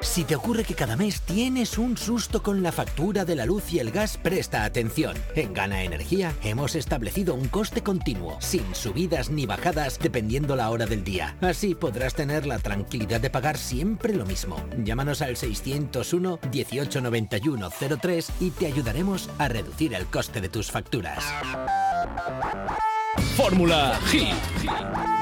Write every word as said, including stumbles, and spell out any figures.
Si te ocurre que cada mes tienes un susto con la factura de la luz y el gas, presta atención. En Gana Energía hemos establecido un coste continuo, sin subidas ni bajadas dependiendo la hora del día. Así podrás tener la tranquilidad de pagar siempre lo mismo. Llámanos al seiscientos uno, dieciocho noventa y uno cero tres y te ayudaremos a reducir el coste de tus facturas. Fórmula Hit.